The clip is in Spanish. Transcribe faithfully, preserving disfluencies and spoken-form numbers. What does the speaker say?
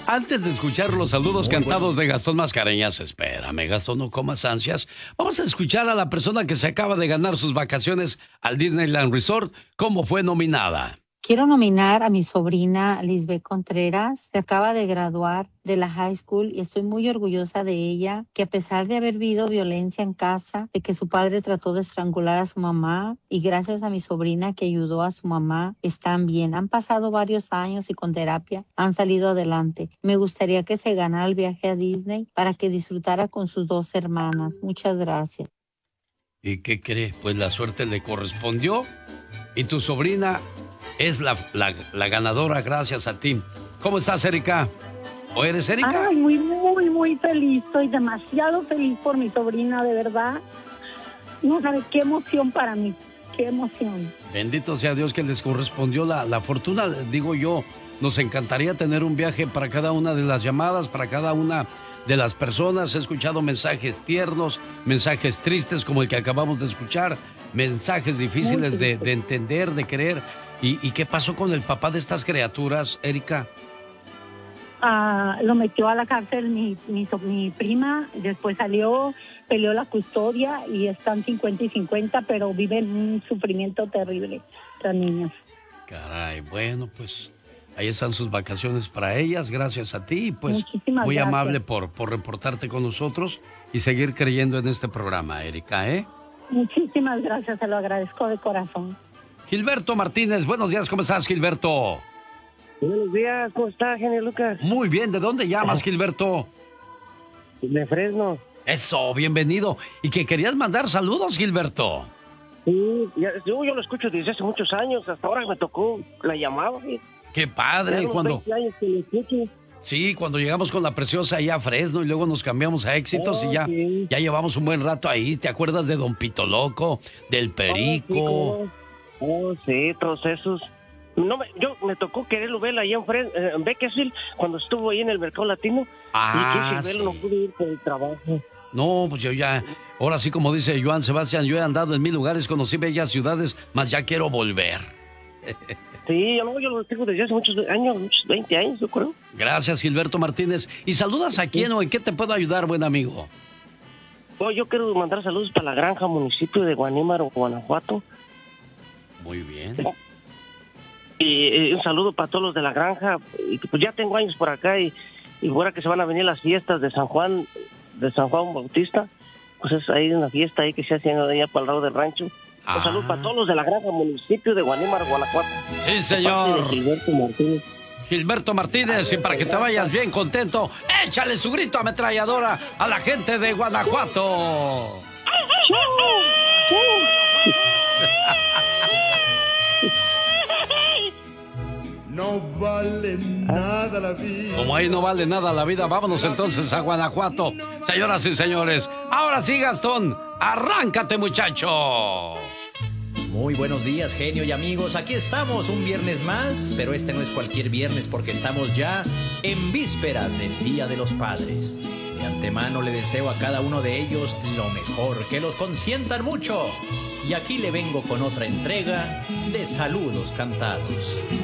Antes de escuchar los saludos Muy cantados bueno. de Gastón Mascareñas, espérame, Gastón, no comas ansias. Vamos a escuchar a la persona que se acaba de ganar sus vacaciones al Disneyland Resort. ¿Cómo fue nominada? Quiero nominar a mi sobrina Lisbeth Contreras. Se acaba de graduar de la high school y estoy muy orgullosa de ella, que a pesar de haber vivido violencia en casa, de que su padre trató de estrangular a su mamá y gracias a mi sobrina que ayudó a su mamá, están bien. Han pasado varios años y con terapia han salido adelante. Me gustaría que se ganara el viaje a Disney para que disfrutara con sus dos hermanas. Muchas gracias. ¿Y qué cree? Pues la suerte le correspondió y tu sobrina es la, la, la ganadora gracias a ti. ¿Cómo estás, Erika? ¿O eres Erika? Ay, muy, muy, muy feliz. Estoy demasiado feliz por mi sobrina, de verdad. No sabes qué emoción para mí. Qué emoción. Bendito sea Dios que les correspondió la, la fortuna, digo yo. Nos encantaría tener un viaje para cada una de las llamadas, para cada una de las personas. He escuchado mensajes tiernos, mensajes tristes como el que acabamos de escuchar, mensajes difíciles de, de entender, de creer. ¿Y, ¿Y qué pasó con el papá de estas criaturas, Erika? Uh, lo metió a la cárcel mi, mi, mi prima, después salió, peleó la custodia y están cincuenta y cincuenta, pero viven un sufrimiento terrible las niñas. Caray, bueno, pues ahí están sus vacaciones para ellas, gracias a ti, pues Muchísimas muy gracias. amable por, por reportarte con nosotros y seguir creyendo en este programa, Erika, ¿eh? Muchísimas gracias, se lo agradezco de corazón. Gilberto Martínez, buenos días, ¿cómo estás, Gilberto? Buenos días, ¿cómo está, genio Lucas? Muy bien, ¿de dónde llamas, Gilberto? De Fresno. Eso, bienvenido. ¿Y que querías mandar saludos, Gilberto? Sí, ya, yo, yo lo escucho desde hace muchos años, hasta ahora me tocó la llamada. ¿Sí? Qué padre, ya cuando... veinte años que lo escucho. Sí, cuando llegamos con la Preciosa allá a Fresno y luego nos cambiamos a Éxitos oh, y ya, sí. ya llevamos un buen rato ahí. ¿Te acuerdas de Don Pito Loco, del Perico? Oh, sí, oh, sí, todos esos. No, me, yo me tocó quererlo ver allá en, Fres, eh, en Bakersfield cuando estuvo ahí en el Mercado Latino. Ah, y quise verlo, sí. no pude ir por el trabajo. No, pues yo ya, ahora sí como dice Joan Sebastián, yo he andado en mil lugares, conocí bellas ciudades, mas ya quiero volver. Sí, no, yo lo tengo desde hace muchos años, muchos veinte años, yo creo. Gracias, Gilberto Martínez. ¿Y saludas a quién o en qué te puedo ayudar, buen amigo? Oh, yo quiero mandar saludos para la granja, municipio de Guanímaro, Guanajuato. Muy bien. Y, y un saludo para todos los de la granja. Y, pues ya tengo años por acá y, y ahora que se van a venir las fiestas de San Juan, de San Juan Bautista, pues es ahí una fiesta ahí que se hace allá para el lado del rancho. Ah. Un saludo para todos los de la granja, municipio de Guanímaro, Guanajuato. Sí, señor. Gilberto Martínez. Gilberto Martínez, y para que te vayas bien contento, échale su grito ametralladora a la gente de Guanajuato. No vale nada la vida. Como ahí no vale nada la vida, vámonos entonces a Guanajuato. Señoras y señores, ahora sí, Gastón, arráncate, muchacho. Muy buenos días, genio y amigos. Aquí estamos un viernes más, pero este no es cualquier viernes porque estamos ya en vísperas del Día de los Padres. De antemano le deseo a cada uno de ellos lo mejor, que los consientan mucho. Y aquí le vengo con otra entrega de saludos cantados.